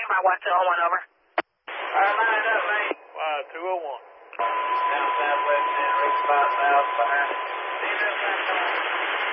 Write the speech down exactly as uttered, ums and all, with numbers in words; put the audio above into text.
five Y two oh one, over. Alright, line up, man. Y two oh one. Down southwest, and reach about south behind.